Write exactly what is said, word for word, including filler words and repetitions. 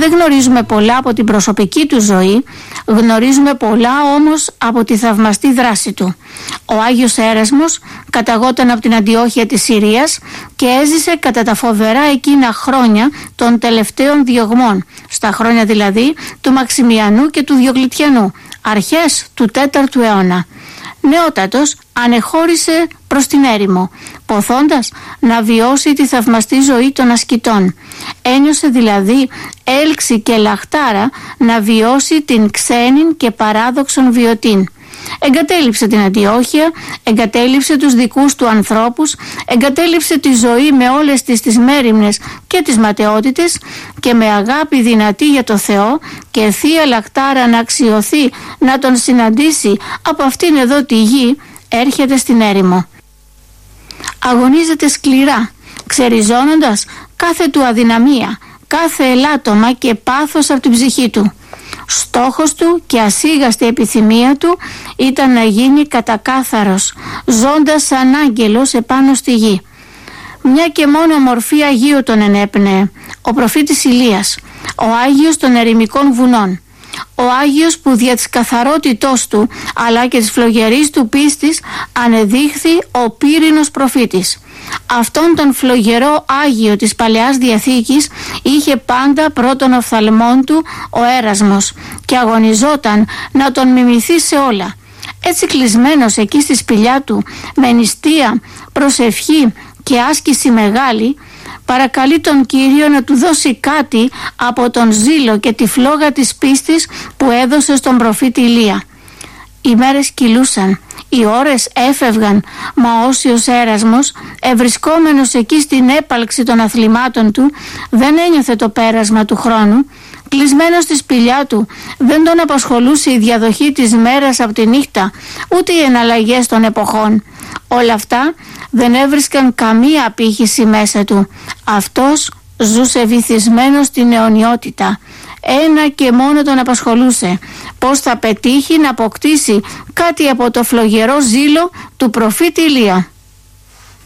δεν γνωρίζουμε πολλά από την προσωπική του ζωή, γνωρίζουμε πολλά όμως από τη θαυμαστή δράση του. Ο Άγιος Έρασμος καταγόταν από την Αντιόχεια της Συρίας και έζησε κατά τα φοβερά εκείνα χρόνια των τελευταίων διωγμών, στα χρόνια δηλαδή του Μαξιμιανού και του Διοκλητιανού, αρχές του τέταρτου αιώνα. Νεότατος ανεχώρησε προς την έρημο, ποθώντας να βιώσει τη θαυμαστή ζωή των ασκητών. Ένιωσε δηλαδή έλξη και λαχτάρα να βιώσει την ξένην και παράδοξον βιωτήν. Εγκατέλειψε την Αντιόχεια, εγκατέλειψε τους δικούς του ανθρώπους, εγκατέλειψε τη ζωή με όλες τις τις μέριμνες και τις ματαιότητες και με αγάπη δυνατή για το Θεό και θεία λαχτάρα να αξιωθεί να τον συναντήσει από αυτήν εδώ τη γη, έρχεται στην έρημο. Αγωνίζεται σκληρά, ξεριζώνοντας κάθε του αδυναμία, κάθε ελάττωμα και πάθος από την ψυχή του. Στόχος του και ασίγαστη επιθυμία του ήταν να γίνει κατακάθαρος, ζώντας σαν άγγελος επάνω στη γη. Μια και μόνο μορφή Αγίου τον ενέπνεε, ο προφήτης Ηλίας, ο Άγιος των ερημικών βουνών. Ο Άγιος που δια της καθαρότητός του αλλά και της φλογερής του πίστης ανεδείχθη ο πύρινος προφήτης. Αυτόν τον φλογερό Άγιο της Παλαιάς Διαθήκης είχε πάντα πρώτον οφθαλμόν του ο Έρασμος και αγωνιζόταν να τον μιμηθεί σε όλα. Έτσι κλεισμένος εκεί στη σπηλιά του με νηστεία, προσευχή και άσκηση μεγάλη, παρακαλεί τον Κύριο να του δώσει κάτι από τον ζήλο και τη φλόγα της πίστης που έδωσε στον προφήτη Ηλία. Οι μέρες κυλούσαν, οι ώρες έφευγαν, μα όσιος Έρασμος, ευρισκόμενος εκεί στην έπαλξη των αθλημάτων του, δεν ένιωθε το πέρασμα του χρόνου. Κλεισμένος στη σπηλιά του, δεν τον απασχολούσε η διαδοχή της μέρας από τη νύχτα, ούτε οι εναλλαγές των εποχών. Όλα αυτά δεν έβρισκαν καμία απήχηση μέσα του. Αυτός ζούσε βυθισμένος στην αιωνιότητα. Ένα και μόνο τον απασχολούσε: πώς θα πετύχει να αποκτήσει κάτι από το φλογερό ζήλο του προφήτη Ηλία.